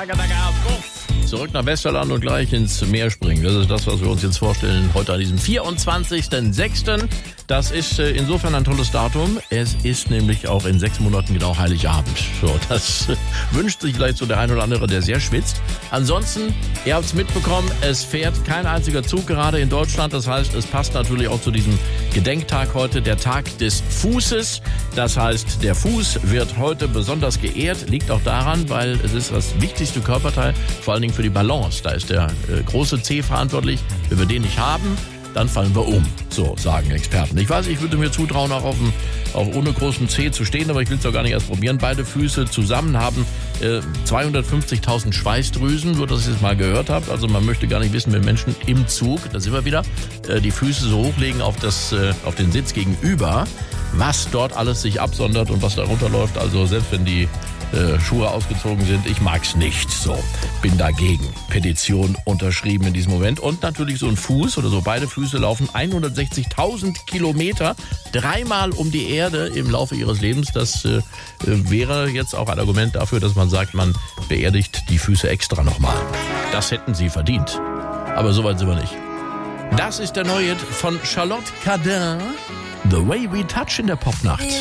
Zurück nach Westerland und gleich ins Meer springen. Das ist das, was wir uns jetzt vorstellen heute an diesem 24.06. Das ist insofern ein tolles Datum. Es ist nämlich auch in 6 Monaten genau Heiligabend. So, das wünscht sich vielleicht so der ein oder andere, der sehr schwitzt. Ansonsten, ihr habt es mitbekommen, es fährt kein einziger Zug gerade in Deutschland. Das heißt, es passt natürlich auch zu diesem Gedenktag heute, der Tag des Fußes. Das heißt, der Fuß wird heute besonders geehrt. Liegt auch daran, weil es ist das wichtigste Körperteil, vor allen Dingen für die Balance. Da ist der große Zeh verantwortlich. Wenn wir den nicht haben, dann fallen wir um. So sagen Experten. Ich weiß, ich würde mir zutrauen, auch auf ohne großen Zeh zu stehen, aber ich will es doch gar nicht erst probieren. Beide Füße zusammen haben 250.000 Schweißdrüsen, nur dass ich es mal gehört habe. Also man möchte gar nicht wissen, wenn Menschen im Zug, da sind wir wieder, die Füße so hochlegen auf den Sitz gegenüber, was dort alles sich absondert und was da runterläuft. Also selbst wenn die Schuhe ausgezogen sind, ich mag's nicht. So, bin dagegen. Petition unterschrieben in diesem Moment. Und natürlich so ein Fuß oder so beide Füße laufen 160.000 Kilometer 3-mal um die Erde im Laufe ihres Lebens. Das wäre jetzt auch ein Argument dafür, dass man sagt, man beerdigt die Füße extra nochmal. Das hätten sie verdient. Aber so weit sind wir nicht. Das ist der neue Hit von Charlotte Cardin. The Way We Touch in der Popnacht.